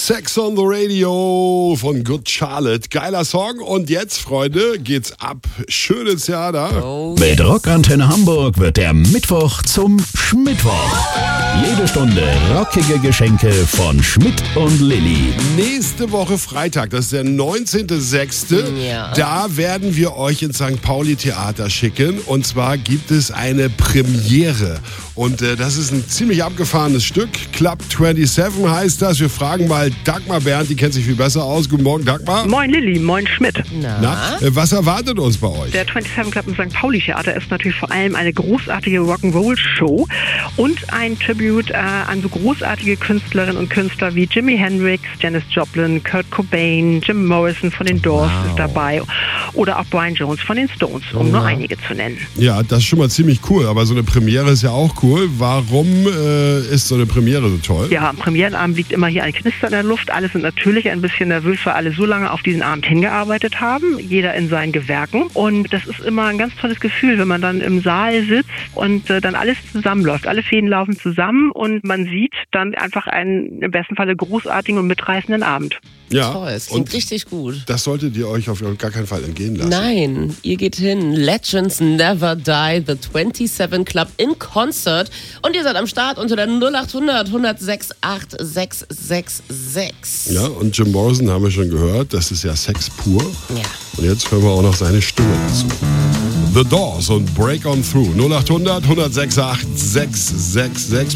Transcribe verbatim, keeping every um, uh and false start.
Sex on the Radio von Good Charlotte. Geiler Song. Und jetzt, Freunde, geht's ab. Schönes Jahr da. Oh. Mit Rockantenne Hamburg wird der Mittwoch zum Schmittwoch. Jede Stunde rockige Geschenke von Schmidt und Lilly. Nächste Woche Freitag, das ist der neunzehnten sechsten Ja. Da werden wir euch ins Sankt Pauli Theater schicken. Und zwar gibt es eine Premiere. Und äh, das ist ein ziemlich abgefahrenes Stück. Club siebenundzwanzig heißt das. Wir fragen mal Dagmar Bernd, die kennt sich viel besser aus. Guten Morgen, Dagmar. Moin Lilly, moin Schmidt. Na? Na, äh, was erwartet uns bei euch? Der siebenundzwanzig Club im Sankt Pauli Theater ist natürlich vor allem eine großartige Rock'n'Roll-Show und ein Tribute äh, an so großartige Künstlerinnen und Künstler wie Jimi Hendrix, Janis Joplin, Kurt Cobain, Jim Morrison von den Doors Wow. ist dabei oder auch Brian Jones von den Stones, um nur einige zu nennen. Ja, das ist schon mal ziemlich cool. Aber so eine Premiere ist ja auch cool. Warum äh, ist so eine Premiere so toll? Ja, am Premierenabend liegt immer hier ein Knister in der Luft. Alle sind natürlich ein bisschen nervös, weil alle so lange auf diesen Abend hingearbeitet haben. Jeder in seinen Gewerken. Und das ist immer ein ganz tolles Gefühl, wenn man dann im Saal sitzt und äh, dann alles zusammenläuft. Alle Fäden laufen zusammen und man sieht dann einfach einen im besten Falle großartigen und mitreißenden Abend. Ja, Toll, es klingt und richtig gut. das solltet ihr euch auf gar keinen Fall entgehen lassen. Nein, ihr geht hin. Legends Never Die, The siebenundzwanzig Club in Concert. Und ihr seid am Start unter der null acht hundert, hundertsechs, acht sechs sechs sechs. Ja, und Jim Morrison haben wir schon gehört, das ist ja Sex pur. Ja. Und jetzt hören wir auch noch seine Stimme dazu. The Doors und Break On Through. null acht hundert, hundertsechs, acht sechs sechs sechs.